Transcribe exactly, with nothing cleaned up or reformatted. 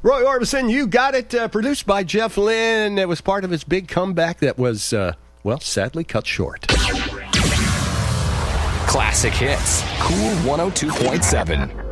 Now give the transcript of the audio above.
Roy Orbison, You Got It, uh, produced by Jeff Lynne. It was part of his big comeback that was, uh, well, sadly cut short. Classic hits. Cool one oh two point seven.